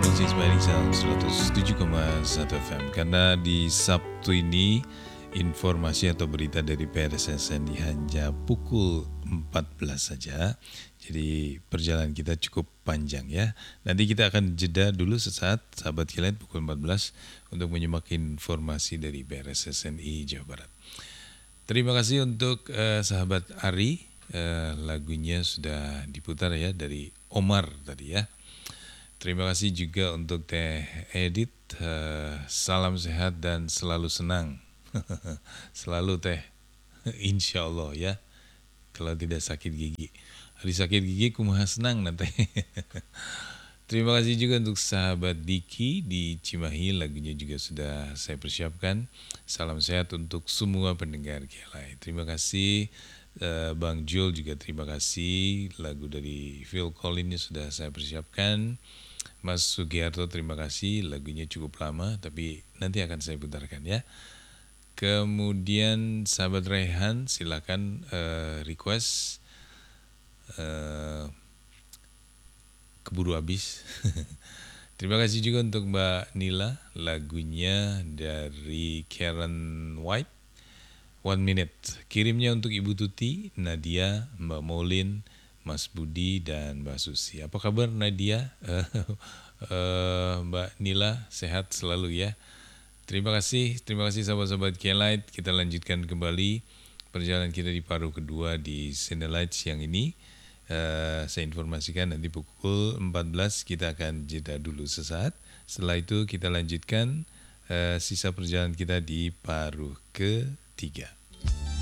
frekuensi Inspiring Sound 107,1 FM. Karena di Sabtu ini informasi atau berita dari PRSSN hanya pukul 14 saja. Jadi perjalanan kita cukup panjang ya. Nanti kita akan jeda dulu sesaat sahabat Kilat pukul 14 untuk menyimak informasi dari PRSSNI Jawa Barat. Terima kasih untuk sahabat Ari, lagunya sudah diputar ya dari Omar tadi ya. Terima kasih juga untuk Teh Edit, salam sehat dan selalu senang. Selalu Teh, insya Allah ya, kalau tidak sakit gigi. Hari sakit gigi kumaha senang nanti. Terima kasih juga untuk sahabat Diki di Cimahi, lagunya juga sudah saya persiapkan. Salam sehat untuk semua pendengar Kialai. Terima kasih Bang Jul juga terima kasih, lagu dari Phil Collins sudah saya persiapkan. Mas Sugiarto terima kasih, lagunya cukup lama tapi nanti akan saya putarkan ya. Kemudian sahabat Rehan silakan request keburu habis. Terima kasih juga untuk Mbak Nila, lagunya dari Karen White, One Minute. Kirimnya untuk Ibu Tuti, Nadia, Mbak Maulin, Mas Budi, dan Mbak Susi. Apa kabar Nadia? Mbak Nila, sehat selalu ya. Terima kasih sahabat-sahabat K-Light. Kita lanjutkan kembali perjalanan kita di paruh kedua di Cinelight siang ini. Saya informasikan nanti pukul 14 kita akan jeda dulu sesaat. Setelah itu kita lanjutkan sisa perjalanan kita di paruh ketiga.